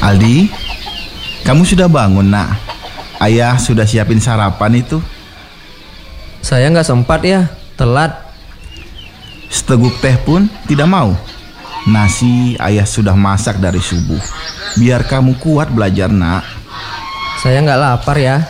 Aldi, kamu sudah bangun, nak? Ayah sudah siapin sarapan itu. Saya nggak sempat ya, telat. Seteguk teh pun tidak mau. Nasi ayah sudah masak dari subuh. Biar kamu kuat belajar, nak. Saya nggak lapar ya.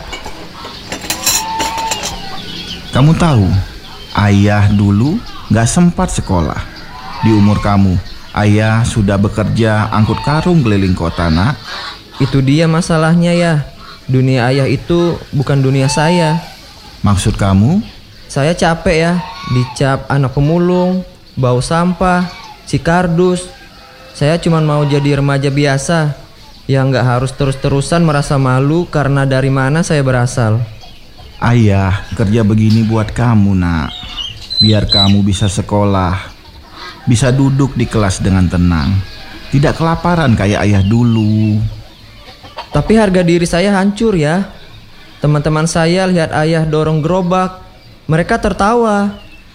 Kamu tahu, ayah dulu nggak sempat sekolah. Di umur kamu, ayah sudah bekerja angkut karung keliling kota, nak. Itu dia masalahnya ya. Dunia ayah itu bukan dunia saya. Maksud kamu? Saya capek ya, dicap anak pemulung, bau sampah, si kardus. Saya cuma mau jadi remaja biasa yang nggak harus terus-terusan merasa malu karena dari mana saya berasal. Ayah kerja begini buat kamu, nak. Biar kamu bisa sekolah, bisa duduk di kelas dengan tenang, tidak kelaparan kayak ayah dulu. Tapi harga diri saya hancur ya. Teman-teman saya lihat ayah dorong gerobak, mereka tertawa.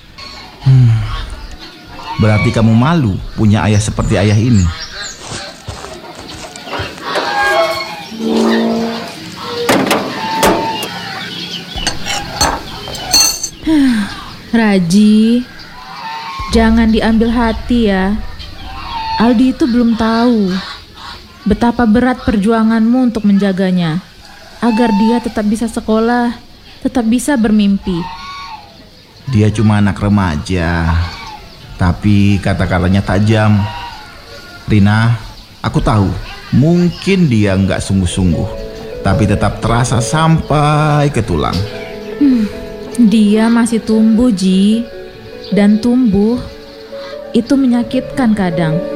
Berarti kamu malu punya ayah seperti ayah ini. Raji, jangan diambil hati ya. Aldi itu belum tahu betapa berat perjuanganmu untuk menjaganya, agar dia tetap bisa sekolah, tetap bisa bermimpi. Dia cuma anak remaja, tapi kata-katanya tajam. Rina, aku tahu, mungkin dia nggak sungguh-sungguh, tapi tetap terasa sampai ke tulang. Dia masih tumbuh, Ji. Dan tumbuh itu menyakitkan kadang.